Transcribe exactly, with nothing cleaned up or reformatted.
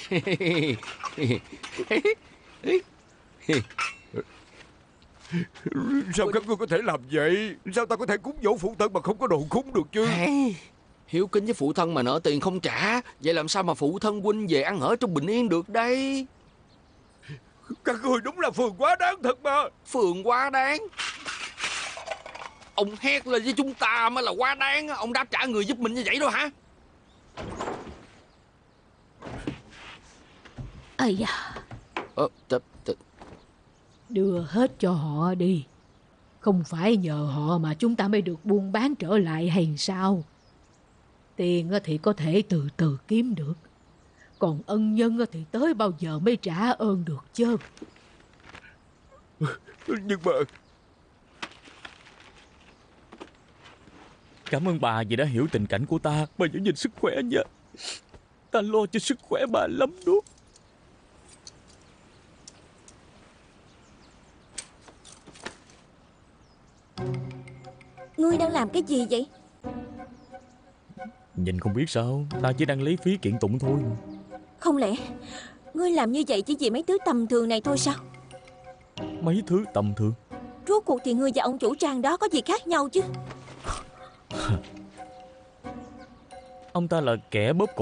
Sao các ngươi có thể làm vậy? Sao ta có thể cúng dỗ phụ thân mà không có đồ cúng được chứ? Hiếu kính với phụ thân mà nợ tiền không trả, vậy làm sao mà phụ thân huynh về ăn ở trong bình yên được đây? Các ngươi đúng là phường quá đáng thật mà. Phường quá đáng? Ông hét lên với chúng ta mới là quá đáng. Ông đáp trả người giúp mình như vậy đâu hả? Ây da. Ờ, t- t- Đưa hết cho họ đi. Không phải nhờ họ mà chúng ta mới được buôn bán trở lại hay sao? Tiền thì có thể từ từ kiếm được, còn ân nhân thì tới bao giờ mới trả ơn được chứ. Nhưng mà Cảm ơn bà vì đã hiểu tình cảnh của ta. Bà giữ gìn sức khỏe nha. Ta lo cho sức khỏe bà lắm đó. Ngươi đang làm cái gì vậy? Nhìn không biết sao, ta chỉ đang lấy phí kiện tụng thôi. Không lẽ ngươi làm như vậy chỉ vì mấy thứ tầm thường này thôi sao? Mấy thứ tầm thường? Rốt cuộc thì ngươi và ông chủ trang đó có gì khác nhau chứ? Ông ta là kẻ bóp cổ